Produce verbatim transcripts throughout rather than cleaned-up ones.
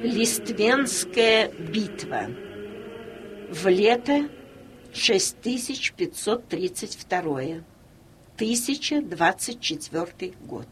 Лиственская битва. В лето шесть тысяч пятьсот тридцать второе. тысяча двадцать четвёртый год.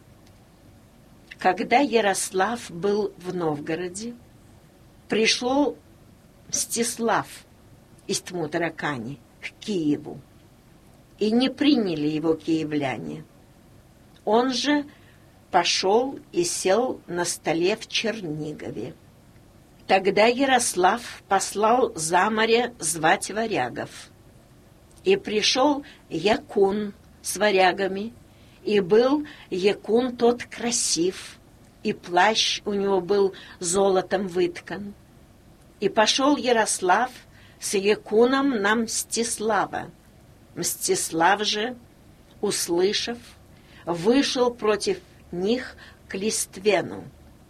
Когда Ярослав был в Новгороде, пришел Мстислав из Тмутаракани к Киеву, и не приняли его киевляне. Он же пошел и сел на столе в Чернигове. Тогда Ярослав послал за море звать варягов. И пришел Якун с варягами, и был Якун тот красив, и плащ у него был золотом выткан. И пошел Ярослав с Якуном на Мстислава. Мстислав же, услышав, вышел против них к Листвену.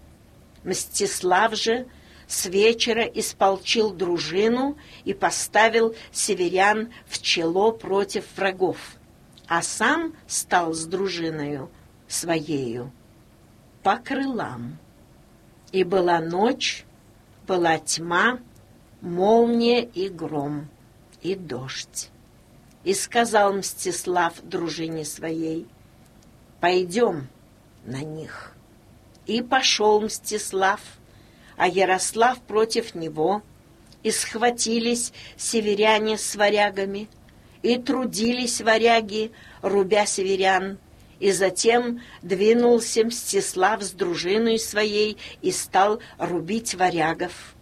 Мстислав же с вечера исполчил дружину и поставил северян в чело против врагов, а сам стал с дружиною своею по крылам. И была ночь, была тьма, молния и гром, и дождь. И сказал Мстислав дружине своей: «Пойдем на них». И пошел Мстислав, а Ярослав против него, и схватились северяне с варягами, и трудились варяги, рубя северян, и затем двинулся Мстислав с дружиной своей и стал рубить варягов.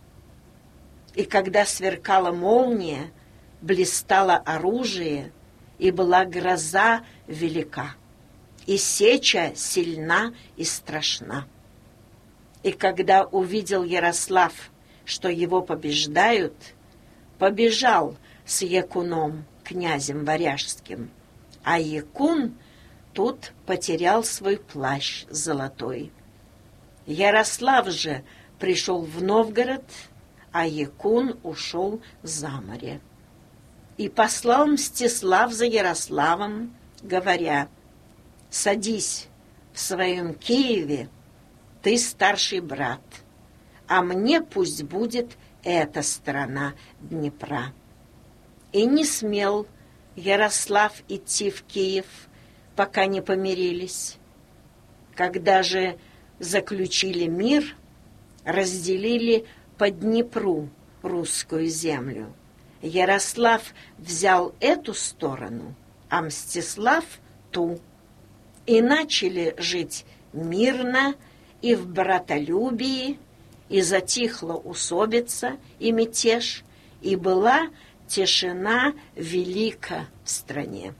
И когда сверкала молния, блистало оружие, и была гроза велика, и сеча сильна и страшна. И когда увидел Ярослав, что его побеждают, побежал с Якуном, князем варяжским, а Якун тут потерял свой плащ золотой. Ярослав же пришел в Новгород, а Якун ушел за море. И послал Мстислав за Ярославом, говоря: «Садись в своем Киеве, ты старший брат, а мне пусть будет эта сторона Днепра». И не смел Ярослав идти в Киев, пока не помирились. Когда же заключили мир, разделили по Днепру русскую землю. Ярослав взял эту сторону, а Мстислав — ту. И начали жить мирно и в братолюбии, и затихла усобица и мятеж, и была тишина велика в стране.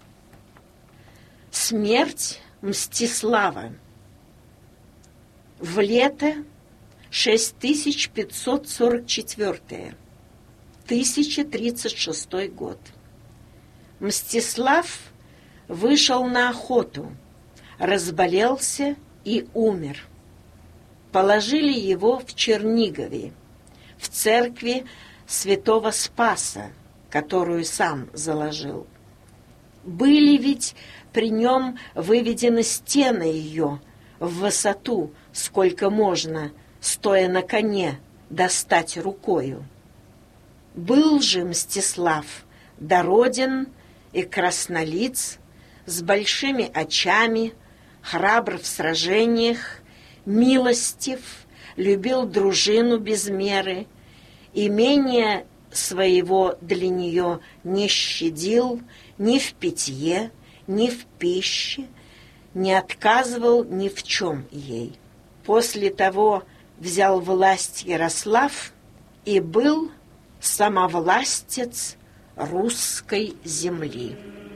Смерть Мстислава. В лето шесть тысяч пятьсот сорок четвёртое. тысяча тридцать шестой год. Мстислав вышел на охоту, разболелся и умер. Положили его в Чернигове, в церкви святого Спаса, которую сам заложил. Были ведь при нем выведены стены ее в высоту, сколько можно, стоя на коне, достать рукою. Был же Мстислав дороден и краснолиц, с большими очами, храбр в сражениях, милостив, любил дружину без меры, имения своего для нее не щадил ни в питье, ни в пище, не отказывал ни в чем ей. После того взял власть Ярослав и был самовластец русской земли.